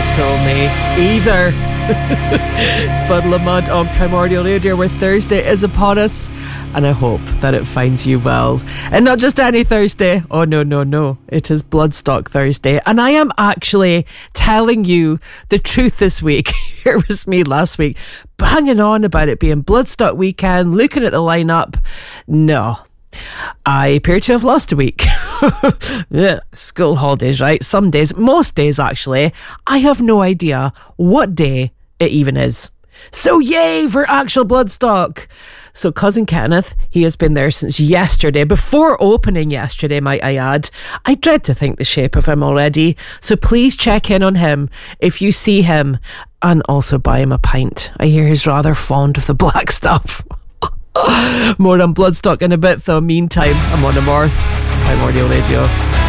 tinsel me either. It's Puddle of Mudd on Primordial Radio, where Thursday is upon us, and I hope that it finds you well. And not just any Thursday. Oh, no. It is Bloodstock Thursday, and I am actually telling you the truth this week. Here was me last week banging on about it being Bloodstock weekend, looking at the lineup. No, I appear to have lost a week. Yeah, school holidays, right? Some days, most days actually, I have no idea what day it even is. So yay for actual Bloodstock. So Cousin Kenneth, he has been there since yesterday, before opening yesterday, might I add. I dread to think the shape of him already, so please check in on him if you see him, and also buy him a pint. I hear he's rather fond of the black stuff. More on Bloodstock in a bit though. Meantime, I'm on Amorth, Primordial Radio.